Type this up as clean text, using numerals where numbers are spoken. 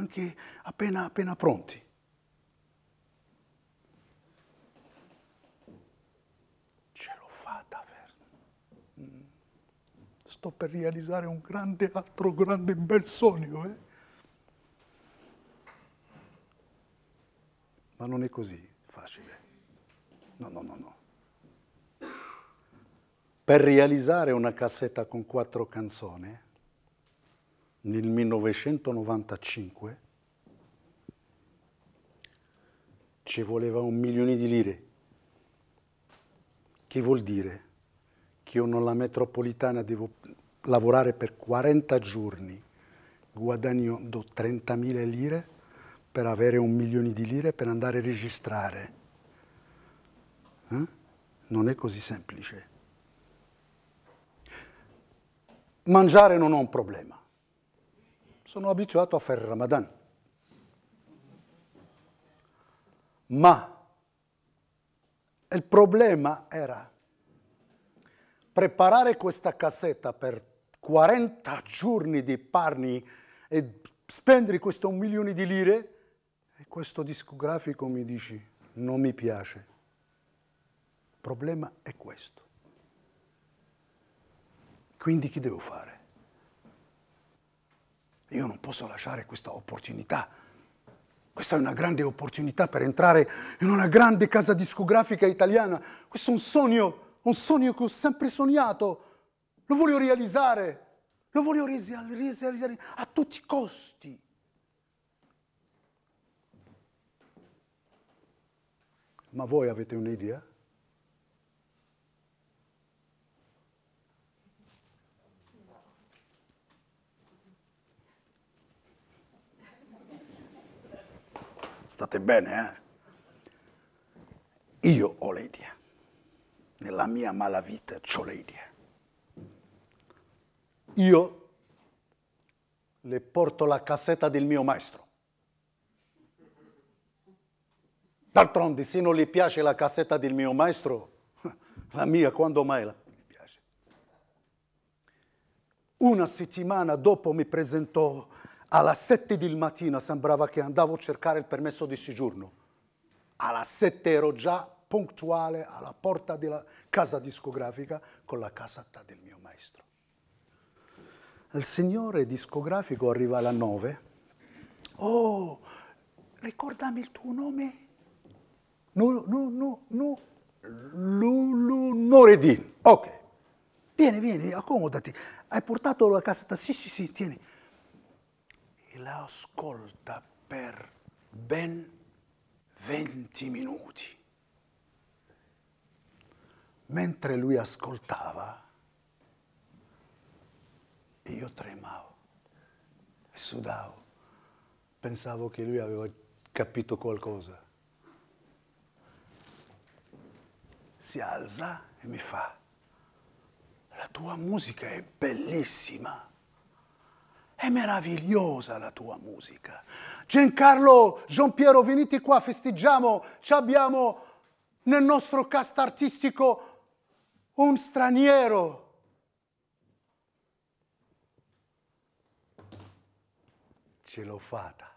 anche appena pronti. Ce l'ho fatta, sto per realizzare un altro grande bel sogno, Ma non è così facile. No. Per realizzare una cassetta con 4 canzoni, nel 1995, ci voleva 1 milione di lire. Che vuol dire? Che io nella metropolitana devo lavorare per 40 giorni, guadagnando 30.000 lire per avere 1 milione di lire per andare a registrare. Non è così semplice. Mangiare non ho un problema. Sono abituato a fare il Ramadan. Ma il problema era preparare questa cassetta per 40 giorni di panni e spendere questo 1 milione di lire, e questo discografico mi dice non mi piace. Il problema è questo. Quindi che devo fare? Io non posso lasciare questa opportunità. Questa è una grande opportunità per entrare in una grande casa discografica italiana. Questo è un sogno che ho sempre sognato. Lo voglio realizzare a tutti i costi. Ma voi avete un'idea? State bene, Io ho l'idea. Nella mia malavita ho l'idea. Io le porto la cassetta del mio maestro. D'altronde, se non le piace la cassetta del mio maestro, la mia quando mai mi piace. Una settimana dopo mi presentò alla 7 del mattino, sembrava che andavo a cercare il permesso di soggiorno. Alla 7 ero già puntuale alla porta della casa discografica con la cassetta del mio maestro. Il signore discografico arriva alla 9. Oh, ricordami il tuo nome? No. Nureddin. Ok. Vieni, accomodati. Hai portato la cassetta? Sì, tieni. E la ascolta per ben 20 minuti. Mentre lui ascoltava, io tremavo e sudavo. Pensavo che lui aveva capito qualcosa. Si alza e mi fa: la tua musica è bellissima. È meravigliosa la tua musica. Giancarlo, Giampiero, venite qua, festeggiamo. Ci abbiamo nel nostro cast artistico un straniero. Ce l'ho fatta.